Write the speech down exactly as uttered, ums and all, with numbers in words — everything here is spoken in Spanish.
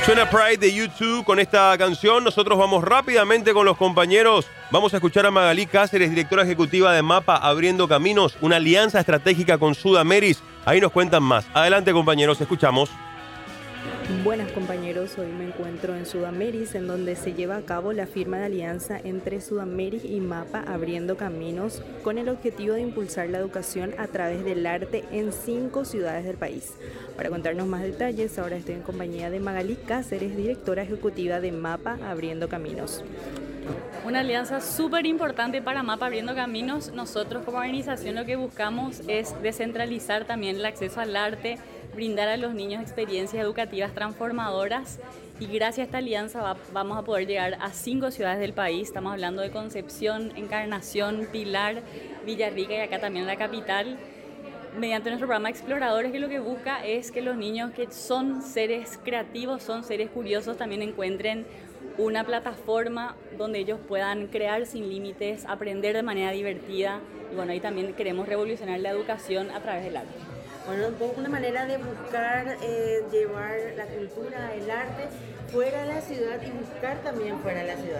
Suena Pride de YouTube con esta canción. Nosotros vamos rápidamente con los compañeros. Vamos a escuchar a Magalí Cáceres, directora ejecutiva de MAPA, Abriendo Caminos, una alianza estratégica con Sudameris. Ahí nos cuentan más. Adelante, compañeros, escuchamos. Buenas compañeros, hoy me encuentro en Sudameris, en donde se lleva a cabo la firma de alianza entre Sudameris y MAPA Abriendo Caminos, con el objetivo de impulsar la educación a través del arte en cinco ciudades del país. Para contarnos más detalles, ahora estoy en compañía de Magalí Cáceres, directora ejecutiva de MAPA Abriendo Caminos. Una alianza súper importante para MAPA Abriendo Caminos. Nosotros como organización lo que buscamos es descentralizar también el acceso al arte, brindar a los niños experiencias educativas transformadoras, y gracias a esta alianza va, vamos a poder llegar a cinco ciudades del país. Estamos hablando de Concepción, Encarnación, Pilar, Villarrica y acá también la capital, mediante nuestro programa Exploradores, que lo que busca es que los niños, que son seres creativos, son seres curiosos, también encuentren una plataforma donde ellos puedan crear sin límites, aprender de manera divertida, y bueno, ahí también queremos revolucionar la educación a través del arte. Bueno, una manera de buscar eh, llevar la cultura, el arte fuera de la ciudad y buscar también fuera de la ciudad.